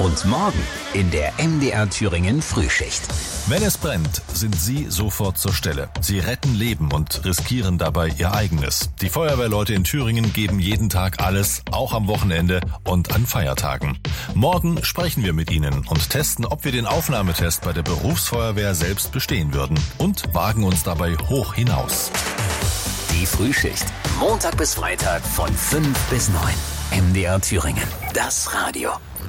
Und morgen in der MDR Thüringen Frühschicht. Wenn es brennt, sind Sie sofort zur Stelle. Sie retten Leben und riskieren dabei Ihr eigenes. Die Feuerwehrleute in Thüringen geben jeden Tag alles, auch am Wochenende und an Feiertagen. Morgen sprechen wir mit Ihnen und testen, ob wir den Aufnahmetest bei der Berufsfeuerwehr selbst bestehen würden und wagen uns dabei hoch hinaus. Die Frühschicht. Montag bis Freitag von 5 bis 9. MDR Thüringen. Das Radio.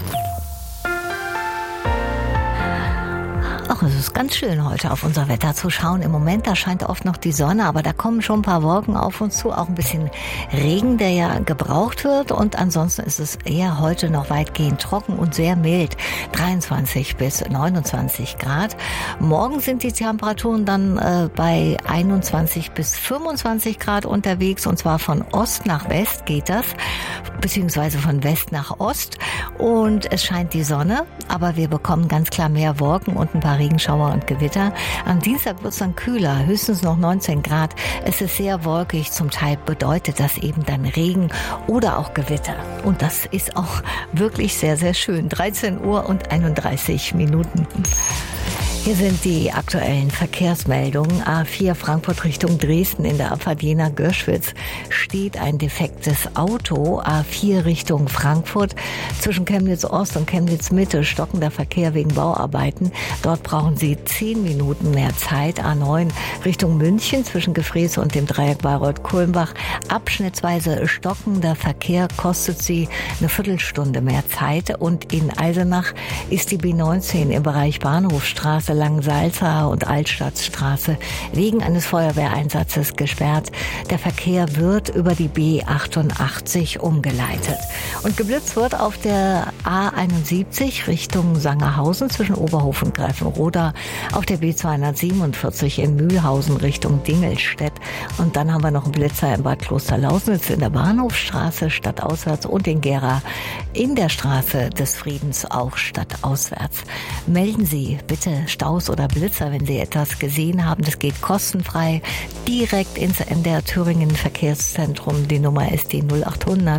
Ach, es ist ganz schön heute auf unser Wetter zu schauen. Im Moment, da scheint oft noch die Sonne, aber da kommen schon ein paar Wolken auf uns zu. Auch ein bisschen Regen, der ja gebraucht wird. Und ansonsten ist es eher heute noch weitgehend trocken und sehr mild. 23 bis 29 Grad. Morgen sind die Temperaturen dann bei 21 bis 25 Grad unterwegs. Und zwar von Ost nach West geht das, beziehungsweise von West nach Ost. Und es scheint die Sonne, aber wir bekommen ganz klar mehr Wolken und ein paar Regenschauer und Gewitter. Am Dienstag wird es dann kühler, höchstens noch 19 Grad. Es ist sehr wolkig, zum Teil bedeutet das eben dann Regen oder auch Gewitter. Und das ist auch wirklich sehr, sehr schön. 13 Uhr und 31 Minuten. Hier sind die aktuellen Verkehrsmeldungen. A4 Frankfurt Richtung Dresden in der Abfahrt Jena-Görschwitz steht ein defektes Auto. A4 Richtung Frankfurt zwischen Chemnitz Ost und Chemnitz Mitte stockender Verkehr wegen Bauarbeiten. Dort brauchen Sie 10 Minuten mehr Zeit. A9 Richtung München zwischen Gefrees und dem Dreieck Bayreuth-Kulmbach. Abschnittsweise stockender Verkehr kostet Sie eine Viertelstunde mehr Zeit. Und in Eisenach ist die B19 im Bereich Bahnhofstraße, Langensalza und Altstadtstraße wegen eines Feuerwehreinsatzes gesperrt. Der Verkehr wird über die B88 umgeleitet. Und geblitzt wird auf der A71 Richtung Sangerhausen zwischen Oberhof und Greifenroda, auf der B247 in Mühlhausen Richtung Dingelstedt. Und dann haben wir noch einen Blitzer in Bad Klosterlausnitz in der Bahnhofstraße stadtauswärts und in Gera in der Straße des Friedens auch stadtauswärts. Melden Sie bitte Staus oder Blitzer, wenn Sie etwas gesehen haben. Das geht kostenfrei direkt ins MDR Thüringen Verkehrszentrum. Die Nummer ist die 0800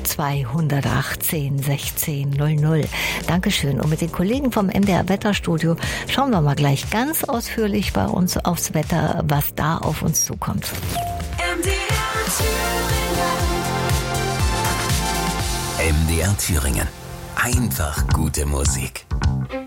218 16 00. Dankeschön. Und mit den Kollegen vom MDR Wetterstudio schauen wir mal gleich ganz ausführlich bei uns aufs Wetter, was da auf uns zukommt. MDR Thüringen. Einfach gute Musik.